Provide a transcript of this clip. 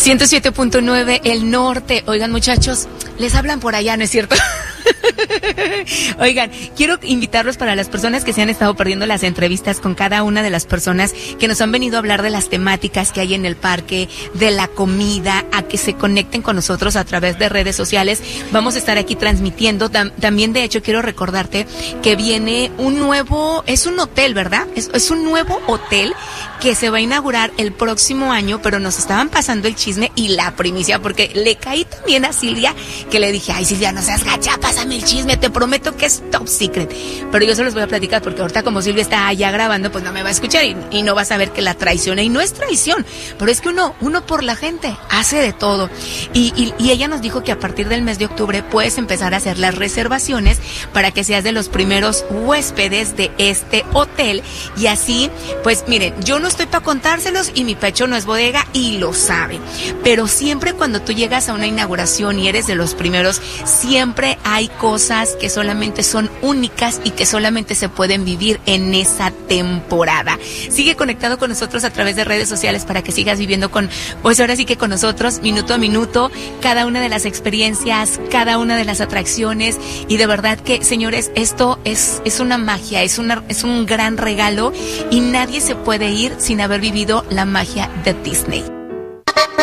107.9 El Norte. Oigan, muchachos, les hablan por allá, ¿no es cierto? Oigan, quiero invitarlos para las personas que se han estado perdiendo las entrevistas con cada una de las personas que nos han venido a hablar de las temáticas que hay en el parque, de la comida, a que se conecten con nosotros a través de redes sociales. Vamos a estar aquí transmitiendo. También, de hecho, quiero recordarte que viene un nuevo, es un hotel, ¿verdad? Es un nuevo hotel que se va a inaugurar el próximo año, pero nos estaban pasando el chisme y la primicia, porque le caí también a Silvia, que le dije, ay, Silvia, no seas gacha, pásame el chisme, te prometo que es top secret. Pero yo se los voy a platicar porque ahorita, como Silvia está allá grabando, pues no me va a escuchar y no va a saber que la traicioné. Y no es traición, pero es que uno por la gente hace de todo. Y ella nos dijo que a partir del mes de octubre puedes empezar a hacer las reservaciones para que seas de los primeros huéspedes de este hotel. Y así, pues miren, yo no estoy para contárselos y mi pecho no es bodega y lo sabe. Pero siempre cuando tú llegas a una inauguración y eres de los primeros, siempre hay cosas que solamente son únicas y que solamente se pueden vivir en esa temporada. Sigue conectado con nosotros a través de redes sociales para que sigas viviendo pues ahora sí que con nosotros, minuto a minuto, cada una de las experiencias, cada una de las atracciones. Y de verdad que, señores, esto es una magia, es un gran regalo y nadie se puede ir sin haber vivido la magia de Disney.